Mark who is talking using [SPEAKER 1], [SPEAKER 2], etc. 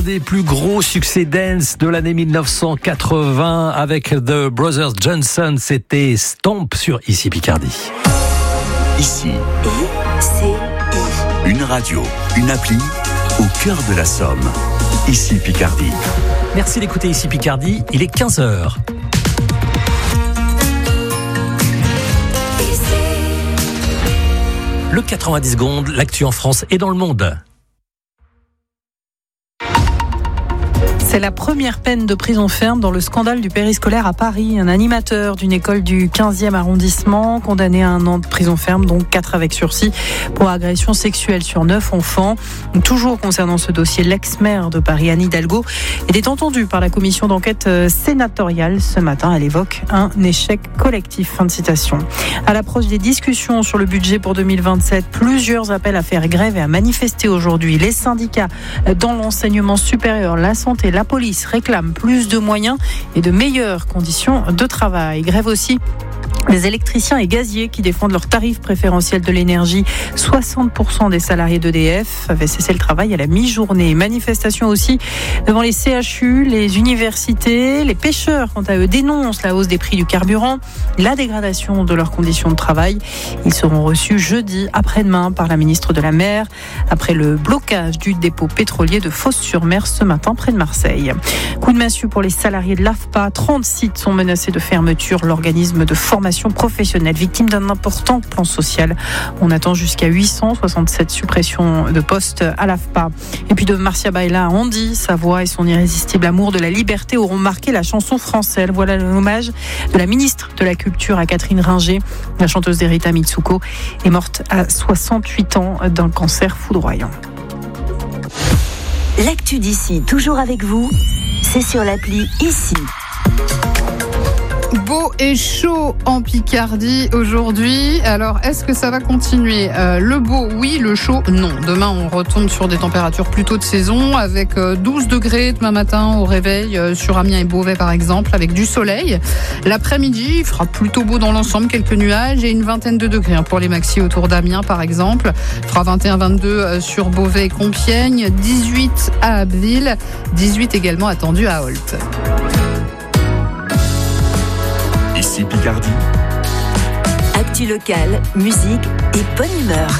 [SPEAKER 1] Des plus gros succès dance de l'année 1980 avec The Brothers Johnson, c'était Stomp sur Ici Picardie.
[SPEAKER 2] Ici, une radio, une appli au cœur de la Somme. Ici Picardie.
[SPEAKER 1] Merci d'écouter Ici Picardie, il est 15h. Le 90 secondes, l'actu en France et dans le monde.
[SPEAKER 3] C'est la première peine de prison ferme dans le scandale du périscolaire à Paris. Un animateur d'une école du 15e arrondissement, condamné à 1 an de prison ferme, donc 4 avec sursis, pour agression sexuelle sur 9 enfants. Toujours concernant ce dossier, l'ex-maire de Paris, Anne Hidalgo, était entendue par la commission d'enquête sénatoriale. Ce matin, elle évoque un échec collectif. Fin de citation. À l'approche des discussions sur le budget pour 2027, plusieurs appels à faire grève et à manifester aujourd'hui. Les syndicats dans l'enseignement supérieur, la santé, la police réclame plus de moyens et de meilleures conditions de travail. Grève aussi les électriciens et gaziers qui défendent leurs tarifs préférentiels de l'énergie. 60% des salariés d'EDF avaient cessé le travail à la mi-journée. Manifestation aussi devant les CHU, les universités. Les pêcheurs, quant à eux, dénoncent la hausse des prix du carburant, la dégradation de leurs conditions de travail. Ils seront reçus jeudi après-demain par la ministre de la Mer après le blocage du dépôt pétrolier de Fos-sur-Mer ce matin près de Marseille. Coup de massue pour les salariés de l'AFPA. 30 sites sont menacés de fermeture. L'organisme de formation professionnelle, victime d'un important plan social. On attend jusqu'à 867 suppressions de postes à l'AFPA. Et puis de Marcia Baila à Andy, sa voix et son irrésistible amour de la liberté auront marqué la chanson française. Voilà l'hommage de la ministre de la Culture à Catherine Ringer. La chanteuse d'Erita Mitsuko est morte à 68 ans d'un cancer foudroyant.
[SPEAKER 4] L'actu d'ici, toujours avec vous, c'est sur l'appli Ici.
[SPEAKER 5] Beau et chaud en Picardie aujourd'hui. Alors, est-ce que ça va continuer ? Le beau, oui. Le chaud, non. Demain, on retombe sur des températures plutôt de saison avec 12 degrés demain matin au réveil sur Amiens et Beauvais, par exemple, avec du soleil. L'après-midi, il fera plutôt beau dans l'ensemble, quelques nuages et une vingtaine de degrés pour les maxis autour d'Amiens, par exemple. Il fera 21-22 sur Beauvais et Compiègne, 18 à Abbeville, 18 également attendu à Holt.
[SPEAKER 2] Ici Picardie.
[SPEAKER 4] Actu locale, musique et bonne humeur.